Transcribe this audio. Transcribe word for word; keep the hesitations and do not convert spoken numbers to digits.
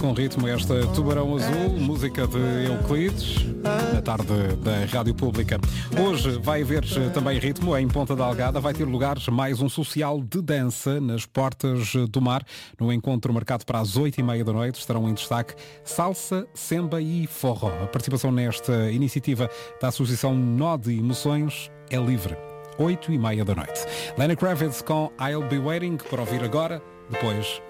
com ritmo esta Tubarão Azul, música de Euclides, na tarde da Rádio Pública. Hoje vai haver também ritmo em Ponta da Algada, vai ter lugar mais um social de dança nas Portas do Mar. No encontro marcado para as oito e meia da noite estarão em destaque salsa, samba e forró. A participação nesta iniciativa da Associação Nó de Emoções é livre. Oito e meia da noite. Lenny Kravitz com I'll Be Waiting, para ouvir agora, depois